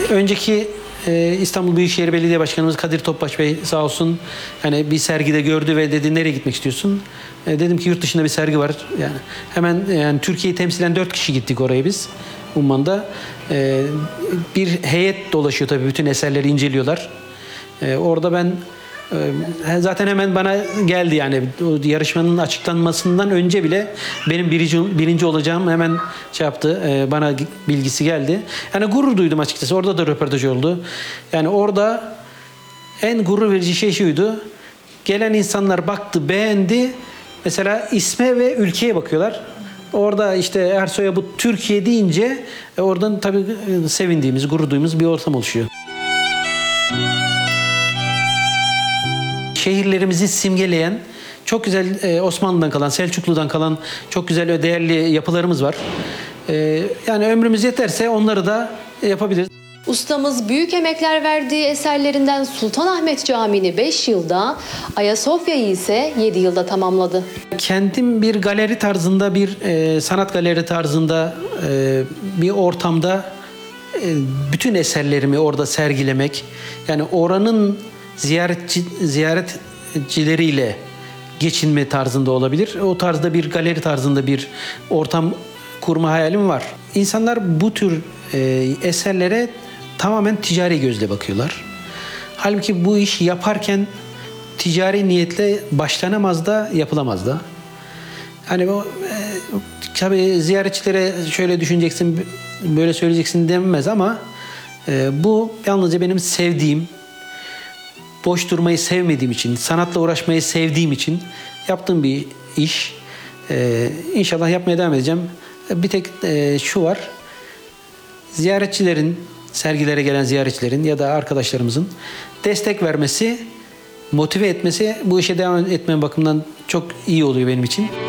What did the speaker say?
Önceki İstanbul Büyükşehir Belediye Başkanımız Kadir Topbaş Bey sağ olsun hani bir sergide gördü ve dedi nereye gitmek istiyorsun? Dedim ki yurt dışında bir sergi var. Yani hemen yani Türkiye'yi temsilen 4 kişi gittik oraya biz. Umman'da. Bir heyet dolaşıyor tabii, bütün eserleri inceliyorlar. Orada ben zaten hemen bana geldi yani o yarışmanın açıklanmasından önce bile benim birinci olacağım hemen şey yaptı, bana bilgisi geldi. Yani gurur duydum açıkçası. Orada da röportaj oldu. Yani orada en gurur verici şey şuydu. Gelen insanlar baktı, beğendi. Mesela isme ve ülkeye bakıyorlar. Orada işte Ersoy'a bu Türkiye deyince oradan tabii sevindiğimiz, gurur duyduğumuz bir ortam oluşuyor. Şehirlerimizi simgeleyen çok güzel Osmanlı'dan kalan, Selçuklu'dan kalan çok güzel ve değerli yapılarımız var. Yani ömrümüz yeterse onları da yapabiliriz. Ustamız büyük emekler verdiği eserlerinden Sultanahmet Camii'ni 5 yılda, Ayasofya'yı ise 7 yılda tamamladı. Kendim bir galeri tarzında, bir sanat galeri tarzında bir ortamda bütün eserlerimi orada sergilemek, yani oranın ziyaretçileriyle geçinme tarzında olabilir. O tarzda bir galeri tarzında bir ortam kurma hayalim var. İnsanlar bu tür eserlere tamamen ticari gözle bakıyorlar. Halbuki bu işi yaparken ticari niyetle başlanamaz da yapılamaz da. Hani o tabii ziyaretçilere şöyle düşüneceksin, böyle söyleyeceksin denmez ama bu yalnızca benim sevdiğim, boş durmayı sevmediğim için, sanatla uğraşmayı sevdiğim için yaptığım bir iş. İnşallah yapmaya devam edeceğim. Bir tek şu var, ziyaretçilerin, sergilere gelen ziyaretçilerin ya da arkadaşlarımızın destek vermesi, motive etmesi bu işe devam etme bakımından çok iyi oluyor benim için.